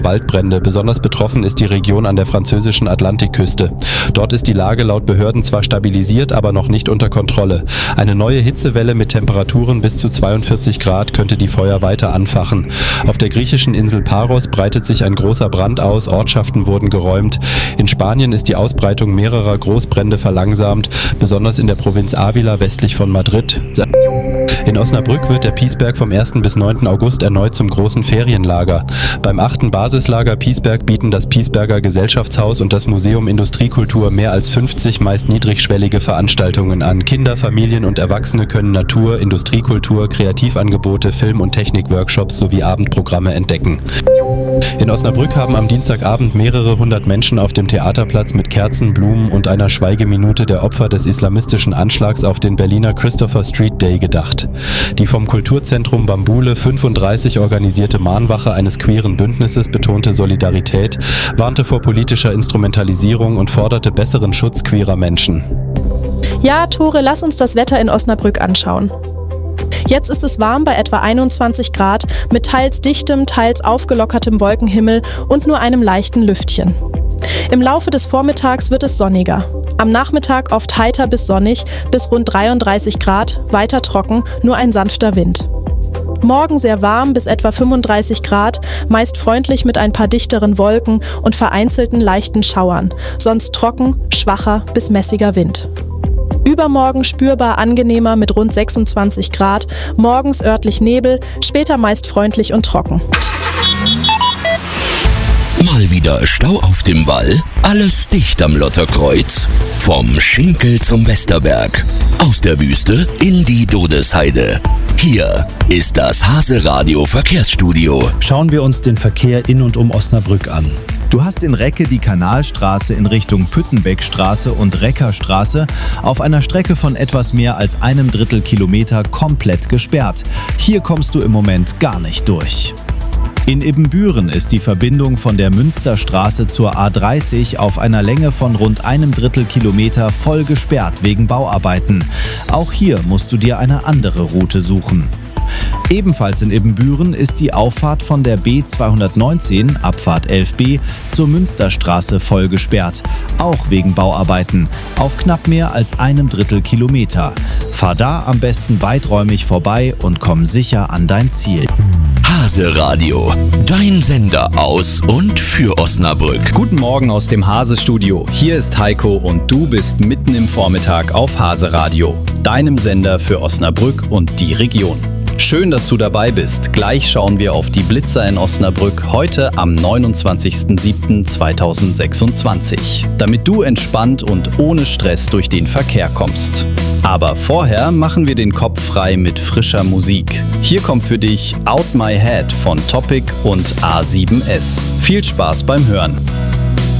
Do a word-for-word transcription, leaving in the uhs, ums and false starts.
Waldbrände. Besonders betroffen ist die Region an der französischen Atlantikküste. Dort ist die Lage laut Behörden zwar stabilisiert, aber noch nicht unter Kontrolle. Eine neue Hitzewelle mit Temperaturen bis zu zweiundvierzig Grad könnte die Feuer weiter anfachen. Auf der griechischen Insel Paros breitet sich ein großer Brand aus, Ortschaften wurden geräumt. In Spanien ist die Ausbreitung mehrerer Großbrände verlangsamt, besonders in der Provinz Ávila westlich von Madrid. In Osnabrück wird der Piesberg vom ersten bis neunten August erneut zum großen Ferienlager. Beim achten Basislager Piesberg bieten das Piesberger Gesellschaftshaus und das Museum Industriekultur mehr als fünfzig meist niedrigschwellige Veranstaltungen an. Kinder, Familien und Erwachsene können Natur, Industriekultur, Kreativangebote, Film- und Technikworkshops sowie Abendprogramme entdecken. In Osnabrück haben am Dienstagabend mehrere hundert Menschen auf dem Theaterplatz mit Kerzen, Blumen und einer Schweigeminute der Opfer des islamistischen Anschlags auf den Berliner Christopher Street Day gedacht. Die vom Kulturzentrum Bambule fünfunddreißig organisierte Mahnwache eines queeren Bündnisses betonte Solidarität, warnte vor politischer Instrumentalisierung und forderte besseren Schutz queerer Menschen. Ja, Tore, lass uns das Wetter in Osnabrück anschauen. Jetzt ist es warm bei etwa einundzwanzig Grad mit teils dichtem, teils aufgelockertem Wolkenhimmel und nur einem leichten Lüftchen. Im Laufe des Vormittags wird es sonniger. Am Nachmittag oft heiter bis sonnig, bis rund dreiunddreißig Grad, weiter trocken, nur ein sanfter Wind. Morgen sehr warm bis etwa fünfunddreißig Grad, meist freundlich mit ein paar dichteren Wolken und vereinzelten leichten Schauern, sonst trocken, schwacher bis mäßiger Wind. Übermorgen spürbar angenehmer mit rund sechsundzwanzig Grad, morgens örtlich Nebel, später meist freundlich und trocken. Mal wieder Stau auf dem Wall, alles dicht am Lotterkreuz. Vom Schinkel zum Westerberg, aus der Wüste in die Dodesheide. Hier ist das Hase-Radio Verkehrsstudio. Schauen wir uns den Verkehr in und um Osnabrück an. Du hast in Recke die Kanalstraße in Richtung Püttenbeckstraße und Reckerstraße auf einer Strecke von etwas mehr als einem Drittel Kilometer komplett gesperrt. Hier kommst du im Moment gar nicht durch. In Ibbenbüren ist die Verbindung von der Münsterstraße zur A dreißig auf einer Länge von rund einem Drittel Kilometer voll gesperrt wegen Bauarbeiten. Auch hier musst du dir eine andere Route suchen. Ebenfalls in Ibbenbüren ist die Auffahrt von der B zweihundertneunzehn, Abfahrt elf b, zur Münsterstraße voll gesperrt, auch wegen Bauarbeiten, auf knapp mehr als einem Drittel Kilometer. Fahr da am besten weiträumig vorbei und komm sicher an dein Ziel. Hase-Radio, dein Sender aus und für Osnabrück. Guten Morgen aus dem Hase-Studio. Hier ist Heiko und du bist mitten im Vormittag auf Hase-Radio, deinem Sender für Osnabrück und die Region. Schön, dass du dabei bist. Gleich schauen wir auf die Blitzer in Osnabrück heute am neunundzwanzigsten siebten zweitausendsechsundzwanzig, damit du entspannt und ohne Stress durch den Verkehr kommst. Aber vorher machen wir den Kopf frei mit frischer Musik. Hier kommt für dich Out My Head von Topic und A sieben S. Viel Spaß beim Hören.